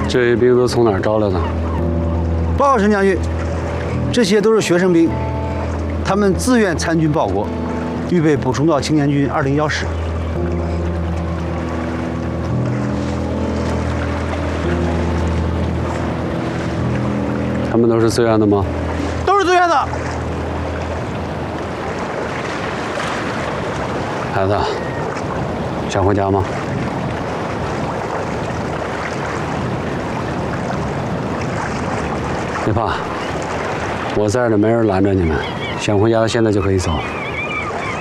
这些兵都从哪儿招来的？ 报告陈将军，这些都是学生兵，他们自愿参军报国，预备补充到青年军201师。 他们都是自愿的吗？ 都是自愿的。 孩子，想回家吗？别怕，我在这，没人拦着你们。想回家，现在就可以走。